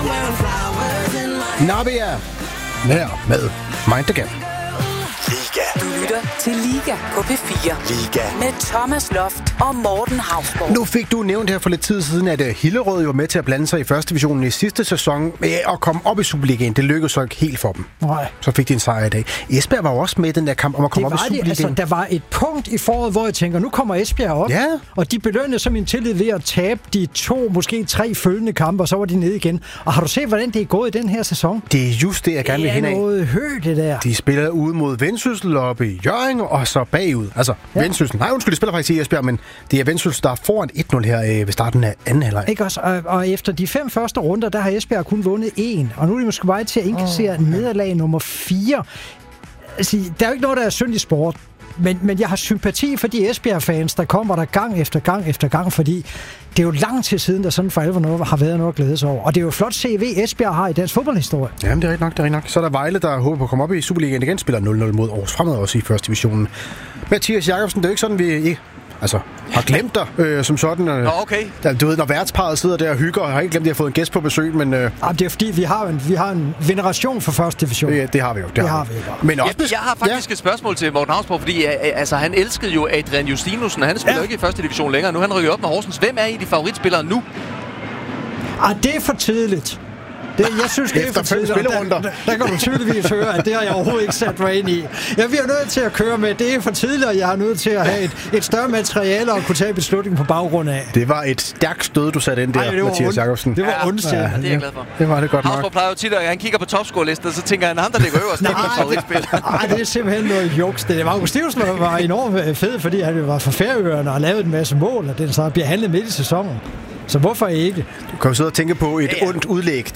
Nabia her med Mind Again. Du lytter til Liga på P4. Liga med Thomas Loft og Morten Hausborg. Nu fik du nævnt her for lidt tid siden, at Hillerød var med til at blande sig i første divisionen i sidste sæson med at komme op i Superligaen. Det lykkedes så ikke helt for dem. Nej. Så fik de en sejr i dag. Esbjerg var jo også med i den der kamp om at komme op i Superligaen. Altså, der var et punkt i foråret, hvor jeg tænker, nu kommer Esbjerg op. Ja. Og de belønnede så min tillid ved at tabe de 2, måske 3 følgende kampe, og så var de nede igen. Og har du set, hvordan det er gået i den her sæson? Det er just det, jeg gerne vil hen af. Det er noget det der. De spiller ude mod Vendsyssel oppe i Hjørring, og så bagud. Altså, ja. Vendsyssel. Nej, undskyld, de spiller faktisk i Esbjerg, men det er Vendsyssel, der er foran 1-0 her ved starten af anden halvleg. Ikke også? Og efter de 5 første runder, der har Esbjerg kun vundet 1. Og nu er de måske vej til at indkassere nederlag nummer 4. Altså, der er jo ikke noget, der er synd i sport. Men jeg har sympati for de Esbjerg-fans, der kommer der gang efter gang, fordi det er jo lang tid siden, der sådan for alvor har været noget at glæde sig over. Og det er jo flot CV, Esbjerg har i dansk fodboldhistorie. Jamen, det er rigtig nok. Så er der Vejle, der håber på at komme op i Superligaen igen, spiller 0-0 mod Aarhus Fremad også i første divisionen. Mathias Jakobsen, det er jo ikke sådan, vi har glemt dig som sådan. Okay. Du ved, når værtsparet sidder der og hygger, og har ikke glemt, at de har fået en gæst på besøg, men... Det er fordi, vi har en veneration for første division. Det har vi jo. Det har vi. Men også, jeg har faktisk et spørgsmål til Morten Hausborg, fordi han elskede jo Adrian Justinussen, og han spiller jo ikke i første division længere. Nu han rykker op med Horsens. Hvem er I de favoritspillere nu? Det er for tidligt. Jeg synes, det er for tidligt. Der kan du tydeligvis høre, at det har jeg overhovedet ikke sat mig ind i. Jeg bliver nødt til at køre med, det er for tidligt, og jeg er nødt til at have et større materiale og kunne tage beslutning på baggrund af. Det var et stærkt stød, du satte ind der, Mathias Jakobsen. Det var ondt. Ja, det er jeg glad for. Det var det godt nok. Hausborg plejer jo tit, at han kigger på topscore-listen, og så tænker han, ham der ligger øverst, det er min favoritspiller. Nej, det er simpelthen noget juks. Det var August Stivsen var enormt fed, fordi han var fra Færøerne og lavede en masse mål, og den så bliver handlet midt i sæsonen. Så hvorfor ikke? Du kan jo sidde og tænke på et ondt udlæg